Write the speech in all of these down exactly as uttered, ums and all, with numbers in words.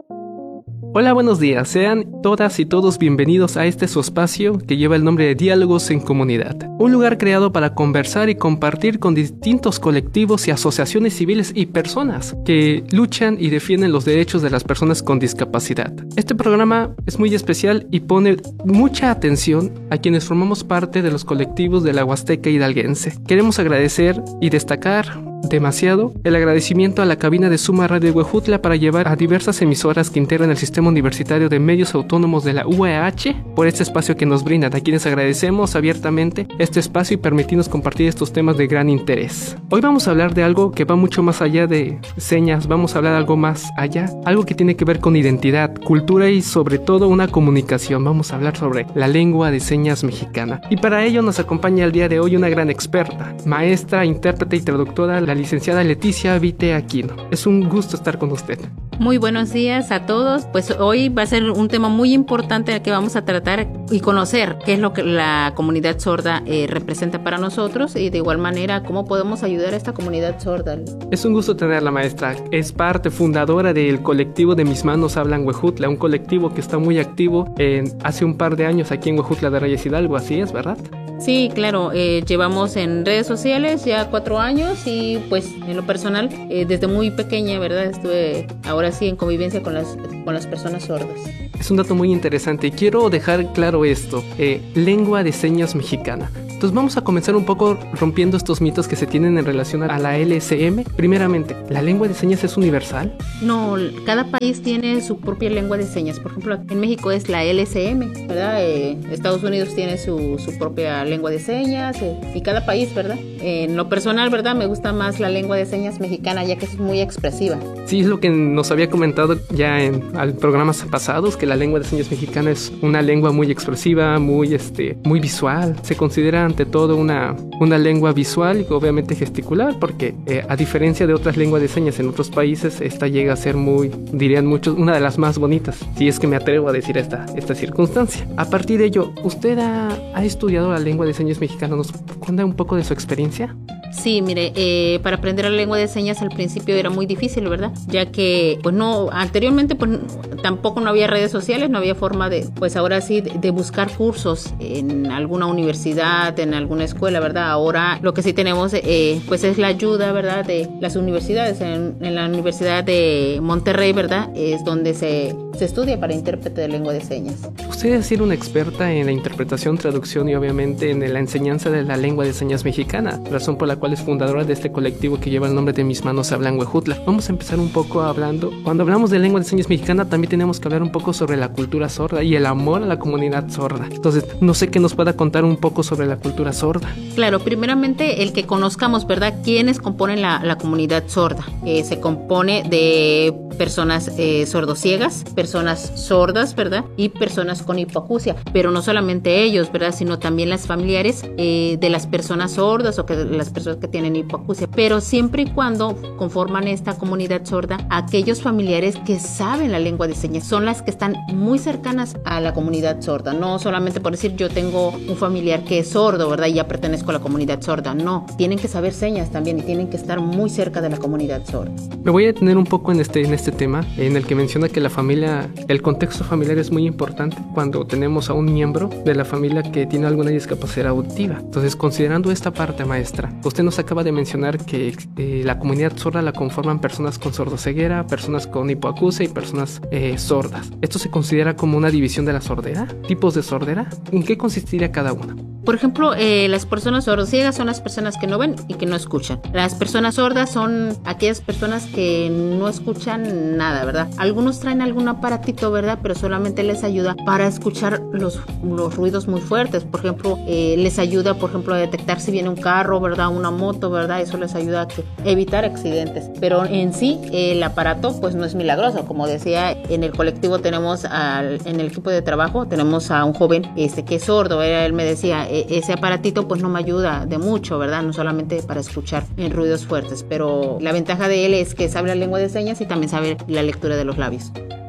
Hola, buenos días. Sean todas y todos bienvenidos a este su espacio que lleva el nombre de Diálogos en Comunidad. Un lugar creado para conversar y compartir con distintos colectivos y asociaciones civiles y personas que luchan y defienden los derechos de las personas con discapacidad. Este programa es muy especial y pone mucha atención a quienes formamos parte de los colectivos de la Huasteca hidalguense. Queremos agradecer y destacar demasiado el agradecimiento a la cabina de Suma Radio Huejutla para llevar a diversas emisoras que integran el Sistema Universitario de Medios Autónomos de la U A H por este espacio que nos brindan, a quienes agradecemos abiertamente este espacio y permitirnos compartir estos temas de gran interés. Hoy vamos a hablar de algo que va mucho más allá de señas, vamos a hablar de algo más allá, algo que tiene que ver con identidad, cultura y sobre todo una comunicación. Vamos a hablar sobre la lengua de señas mexicana. Y para ello nos acompaña el día de hoy una gran experta, maestra, intérprete y traductora, la licenciada Leticia Vite Aquino. Es un gusto estar con usted. Muy buenos días a todos. Pues hoy va a ser un tema muy importante que vamos a tratar y conocer qué es lo que la comunidad sorda eh, representa para nosotros y de igual manera cómo podemos ayudar a esta comunidad sorda. Es un gusto tenerla, maestra. Es parte fundadora del colectivo de Mis Manos Hablan Huejutla, un colectivo que está muy activo en, hace un par de años aquí en Huejutla de Reyes Hidalgo, así es, ¿verdad? Sí, claro, eh, llevamos en redes sociales ya cuatro años y pues en lo personal eh, desde muy pequeña, ¿verdad? Estuve ahora sí en convivencia con las, con las personas sordas. Es un dato muy interesante y quiero dejar claro esto, eh, lengua de señas mexicana. Entonces vamos a comenzar un poco rompiendo estos mitos que se tienen en relación a la L S M. Primeramente, ¿la lengua de señas es universal? No, cada país tiene su propia lengua de señas. Por ejemplo, en México es la L S M, ¿verdad? Eh, Estados Unidos tiene su, su propia lengua de señas eh, y cada país, ¿verdad? Eh, en lo personal, ¿verdad? Me gusta más la lengua de señas mexicana ya que es muy expresiva. Sí, es lo que nos había comentado ya en, en programas pasados, que la lengua de señas mexicana es una lengua muy expresiva, muy, este, muy visual. Se considera ante todo una, una lengua visual y obviamente gesticular, porque eh, a diferencia de otras lenguas de señas en otros países, esta llega a ser muy, dirían muchos, una de las más bonitas, si es que me atrevo a decir esta, esta circunstancia. A partir de ello, ¿usted ha, ha estudiado la lengua de señas mexicana? ¿Nos cuenta un poco de su experiencia? Sí, mire, eh, para aprender la lengua de señas al principio era muy difícil, ¿verdad? Ya que, pues no, anteriormente pues tampoco no había redes sociales, no había forma de, pues ahora sí, de, de buscar cursos en alguna universidad, en alguna escuela, ¿verdad? Ahora lo que sí tenemos, eh, pues es la ayuda, ¿verdad? De las universidades. En, en la Universidad de Monterrey, ¿verdad? Es donde se, se estudia para intérprete de lengua de señas. Usted es decir una experta en la interpretación, traducción y obviamente en la enseñanza de la lengua de señas mexicana, razón por la cual es fundadora de este colectivo que lleva el nombre de Mis Manos Hablan Huejutla. Vamos a empezar un poco hablando, cuando hablamos de lengua de señas mexicana también tenemos que hablar un poco sobre la cultura sorda y el amor a la comunidad sorda. Entonces, no sé qué nos pueda contar un poco sobre la cultura sorda. Claro, primeramente el que conozcamos, ¿verdad? ¿Quiénes componen la, la comunidad sorda? Eh, se compone de personas eh, sordociegas, personas sordas, ¿verdad? Y personas con hipoacusia, pero no solamente ellos, ¿verdad? Sino también las familiares eh, de las personas sordas o que las personas que tienen hipoacusia, pero siempre y cuando conforman esta comunidad sorda, aquellos familiares que saben la lengua de señas son las que están muy cercanas a la comunidad sorda, no solamente por decir yo tengo un familiar que es sordo, ¿verdad? Y ya pertenezco a la comunidad sorda, no, tienen que saber señas también y tienen que estar muy cerca de la comunidad sorda. Me voy a detener un poco en este, en este tema, en el que menciona que la familia, el contexto familiar es muy importante cuando tenemos a un miembro de la familia que tiene alguna discapacidad auditiva. Entonces, considerando esta parte, maestra, usted nos acaba de mencionar que eh, la comunidad sorda la conforman personas con sordoceguera, personas con hipoacusia y personas eh, sordas. ¿Esto se considera como una división de la sordera? ¿Tipos de sordera? ¿En qué consistiría cada una? Por ejemplo, eh, las personas sordociegas son las personas que no ven y que no escuchan. Las personas sordas son aquellas personas que no escuchan nada, ¿verdad? Algunos traen algún aparatito, ¿verdad? Pero solamente les ayuda para escuchar los, los ruidos muy fuertes. Por ejemplo, eh, les ayuda, por ejemplo, a detectar si viene un carro, ¿verdad? Una moto, ¿verdad? Eso les ayuda a que, evitar accidentes. Pero en sí, eh, el aparato, pues no es milagroso. Como decía, en el colectivo tenemos, al, en el equipo de trabajo, tenemos a un joven este, que es sordo. Él me decía, ese aparatito pues no me ayuda de mucho, ¿verdad? No solamente para escuchar en ruidos fuertes, pero la ventaja de él es que sabe la lengua de señas y también sabe la lectura de los labios.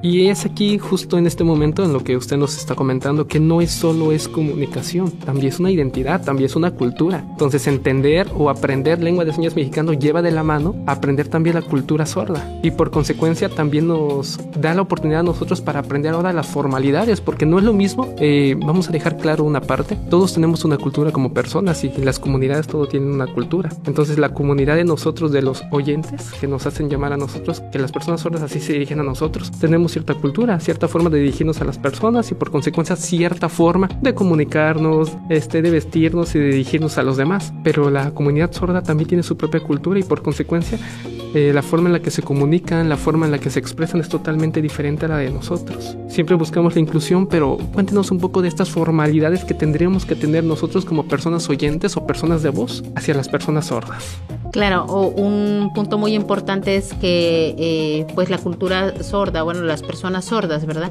Y es aquí, justo en este momento, en lo que usted nos está comentando, que no es solo es comunicación, también es una identidad, también es una cultura. Entonces, entender o aprender lengua de señas mexicano lleva de la mano a aprender también la cultura sorda. Y por consecuencia, también nos da la oportunidad a nosotros para aprender ahora las formalidades, porque no es lo mismo, eh, vamos a dejar claro una parte, todos tenemos una cultura como personas y las comunidades todo tienen una cultura. Entonces, la comunidad de nosotros, de los oyentes, que nos hacen llamar a nosotros, que las personas sordas así se dirigen a nosotros, tenemos cierta cultura, cierta forma de dirigirnos a las personas y por consecuencia cierta forma de comunicarnos, este, de vestirnos y de dirigirnos a los demás. Pero la comunidad sorda también tiene su propia cultura y por consecuencia eh, la forma en la que se comunican, la forma en la que se expresan es totalmente diferente a la de nosotros. Siempre buscamos la inclusión, pero cuéntenos un poco de estas formalidades que tendríamos que tener nosotros como personas oyentes o personas de voz hacia las personas sordas. Claro, o un punto muy importante es que eh, pues la cultura sorda, bueno, las personas sordas, ¿verdad?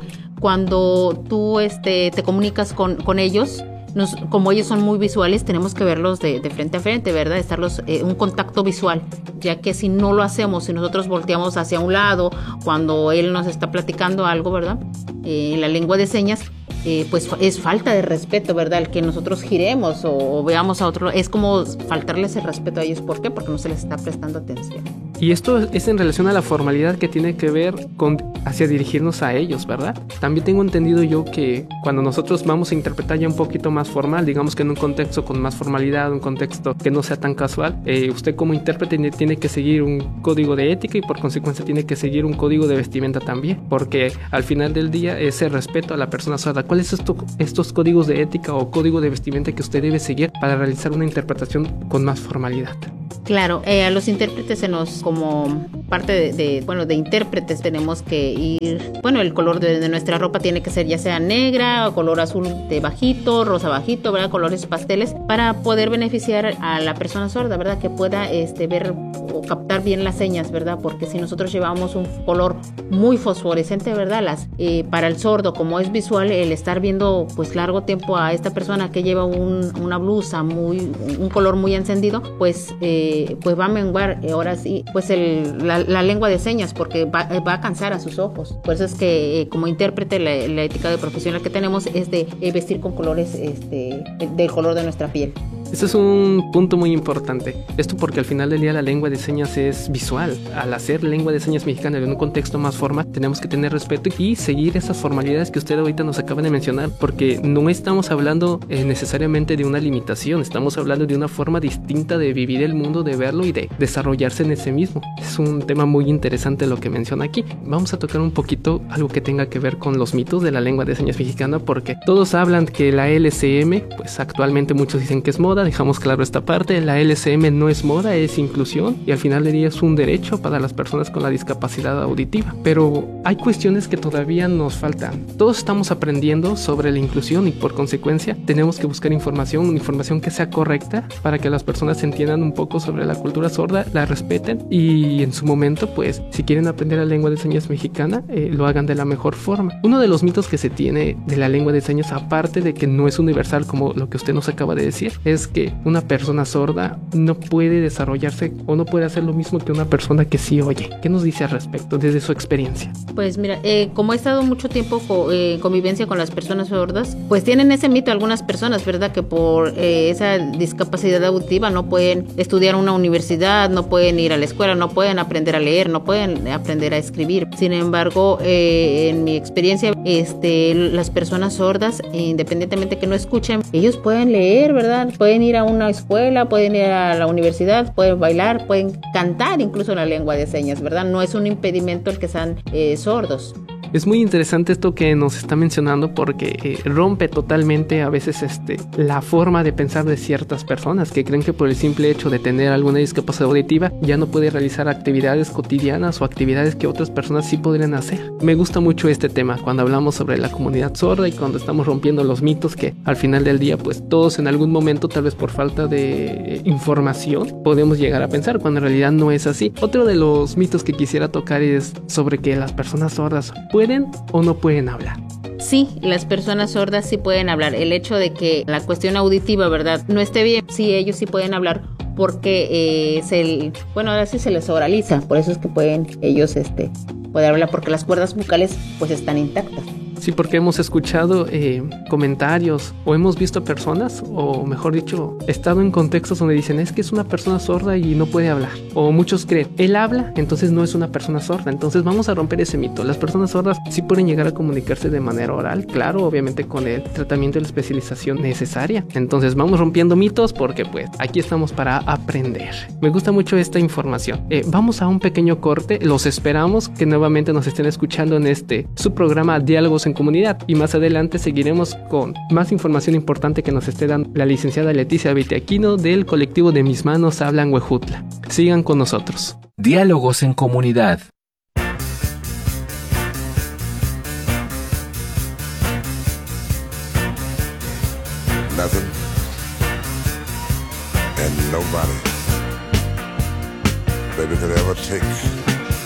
Cuando tú este, te comunicas con, con ellos, nos, como ellos son muy visuales, tenemos que verlos de, de frente a frente, ¿verdad? Estarlos, eh, un contacto visual, ya que si no lo hacemos, si nosotros volteamos hacia un lado, cuando él nos está platicando algo, ¿verdad? Eh, en la lengua de señas, Eh, pues es falta de respeto, ¿verdad? El que nosotros giremos o, o veamos a otro, es como faltarles el respeto a ellos. ¿Por qué? Porque no se les está prestando atención. Y esto es en relación a la formalidad que tiene que ver con hacia dirigirnos a ellos, ¿verdad? También tengo entendido yo que cuando nosotros vamos a interpretar ya un poquito más formal, digamos que en un contexto con más formalidad, un contexto que no sea tan casual, eh, usted como intérprete tiene que seguir un código de ética y por consecuencia tiene que seguir un código de vestimenta también, porque al final del día ese respeto a la persona sorda. ¿Cuáles son esto, estos códigos de ética o código de vestimenta que usted debe seguir para realizar una interpretación con más formalidad? Claro, eh, a los intérpretes se nos, como parte de, de, bueno, de intérpretes tenemos que ir, bueno, el color de, de nuestra ropa tiene que ser ya sea negra o color azul de bajito, rosa bajito, ¿verdad? Colores pasteles para poder beneficiar a la persona sorda, ¿verdad? Que pueda este, ver o captar bien las señas, ¿verdad? Porque si nosotros llevamos un color muy fosforescente, ¿verdad? Las, eh, para el sordo, como es visual, el estar viendo pues largo tiempo a esta persona que lleva un, una blusa muy, un color muy encendido, pues eh, pues va a menguar eh, ahora sí pues el, la, la lengua de señas porque va, va a cansar a sus ojos. Por eso es que eh, como intérprete la, la ética de profesional que tenemos es de eh, vestir con colores este, del color de nuestra piel. Este es un punto muy importante. Esto porque al final del día la lengua de señas es visual. Al hacer lengua de señas mexicana en un contexto más formal, tenemos que tener respeto y seguir esas formalidades que usted ahorita nos acaba de mencionar, porque no estamos hablando eh, necesariamente de una limitación, estamos hablando de una forma distinta de vivir el mundo, de verlo y de desarrollarse en ese mismo. Es un tema muy interesante lo que menciona aquí. Vamos a tocar un poquito algo que tenga que ver con los mitos de la lengua de señas mexicana, porque todos hablan que la L C M, pues actualmente muchos dicen que es moda. Dejamos claro esta parte, la L C M no es moda, es inclusión y al final del día es un derecho para las personas con la discapacidad auditiva. Pero hay cuestiones que todavía nos faltan. Todos estamos aprendiendo sobre la inclusión y por consecuencia tenemos que buscar información, una información que sea correcta para que las personas entiendan un poco sobre la cultura sorda, la respeten y en su momento, pues, si quieren aprender la lengua de señas mexicana, eh, lo hagan de la mejor forma. Uno de los mitos que se tiene de la lengua de señas, aparte de que no es universal como lo que usted nos acaba de decir, es que una persona sorda no puede desarrollarse o no puede hacer lo mismo que una persona que sí oye. ¿Qué nos dice al respecto desde su experiencia? Pues mira, eh, como he estado mucho tiempo co- eh, en convivencia con las personas sordas, pues tienen ese mito algunas personas, ¿verdad? Que por eh, esa discapacidad auditiva no pueden estudiar en una universidad, no pueden ir a la escuela, no pueden aprender a leer, no pueden aprender a escribir. Sin embargo, eh, en mi experiencia, este, las personas sordas, independientemente que no escuchen, ellos pueden leer, ¿verdad? Pueden ir a una escuela, pueden ir a la universidad, pueden bailar, pueden cantar incluso en la lengua de señas, ¿verdad? No es un impedimento el que sean eh, sordos. Es muy interesante esto que nos está mencionando porque eh, rompe totalmente a veces este, la forma de pensar de ciertas personas que creen que por el simple hecho de tener alguna discapacidad auditiva ya no puede realizar actividades cotidianas o actividades que otras personas sí podrían hacer. Me gusta mucho este tema cuando hablamos sobre la comunidad sorda y cuando estamos rompiendo los mitos que al final del día pues todos en algún momento, tal vez por falta de eh, información, podemos llegar a pensar cuando en realidad no es así. Otro de los mitos que quisiera tocar es sobre que las personas sordas pueden ¿Pueden o no pueden hablar? Sí, las personas sordas sí pueden hablar. El hecho de que la cuestión auditiva, ¿verdad?, no esté bien, sí, ellos sí pueden hablar porque eh, se, bueno, ahora sí se les oraliza, por eso es que pueden ellos este, poder hablar porque las cuerdas vocales pues están intactas. Sí, porque hemos escuchado eh, comentarios o hemos visto personas, o mejor dicho, estado en contextos donde dicen es que es una persona sorda y no puede hablar. O muchos creen, él habla, entonces no es una persona sorda. Entonces vamos a romper ese mito. Las personas sordas sí pueden llegar a comunicarse de manera oral, claro, obviamente con el tratamiento y la especialización necesaria. Entonces vamos rompiendo mitos porque pues aquí estamos para aprender. Me gusta mucho esta información. Eh, vamos a un pequeño corte, los esperamos que nuevamente nos estén escuchando en este su programa Diálogos en Comunidad, y más adelante seguiremos con más información importante que nos esté dando la licenciada Leticia Bitiaquino del colectivo de Mis Manos Hablan Huejutla. Sigan con nosotros. Diálogos en Comunidad. Nothing and nobody, baby, could ever take